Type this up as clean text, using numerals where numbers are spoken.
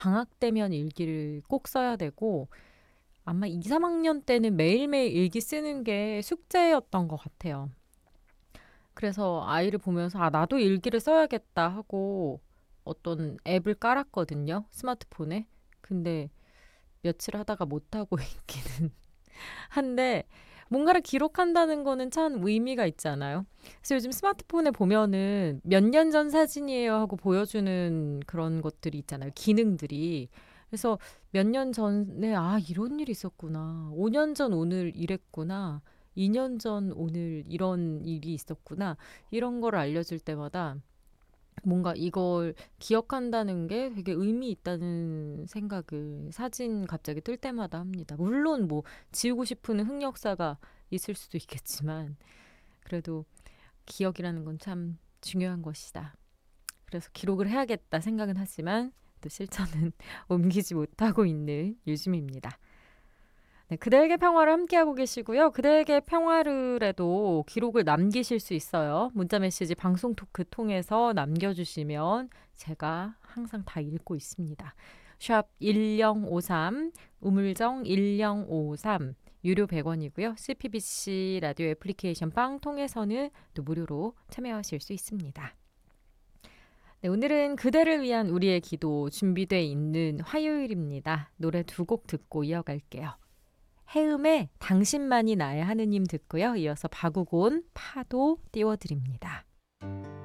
방학 때면 일기를 꼭 써야 되고 아마 2, 3학년 때는 매일매일 일기 쓰는 게 숙제였던 것 같아요. 그래서 아이를 보면서 나도 일기를 써야겠다 하고 어떤 앱을 깔았거든요. 스마트폰에. 근데 며칠 하다가 못하고 있기는 한데 뭔가를 기록한다는 거는 참 의미가 있잖아요. 그래서 요즘 스마트폰에 보면은 몇 년 전 사진이에요 하고 보여주는 그런 것들이 있잖아요. 기능들이. 그래서 몇 년 전에 이런 일이 있었구나. 5년 전 오늘 이랬구나. 2년 전 오늘 이런 일이 있었구나. 이런 걸 알려줄 때마다 뭔가 이걸 기억한다는 게 되게 의미 있다는 생각을 사진 갑자기 뜰 때마다 합니다. 물론 뭐 지우고 싶은 흑역사가 있을 수도 있겠지만 그래도 기억이라는 건 참 중요한 것이다. 그래서 기록을 해야겠다 생각은 하지만 또 실천은 옮기지 못하고 있는 요즘입니다. 네, 그대에게 평화를 함께하고 계시고요. 그대에게 평화를에도 기록을 남기실 수 있어요. 문자메시지 방송 토크 통해서 남겨주시면 제가 항상 다 읽고 있습니다. 샵 1053, 우물정 1053, 유료 100원이고요. CPBC 라디오 애플리케이션 빵 통해서는 또 무료로 참여하실 수 있습니다. 네, 오늘은 그대를 위한 우리의 기도 준비되어 있는 화요일입니다. 노래 두 곡 듣고 이어갈게요. 해음의 당신만이 나의 하느님 듣고요. 이어서 박우곤 파도 띄워드립니다.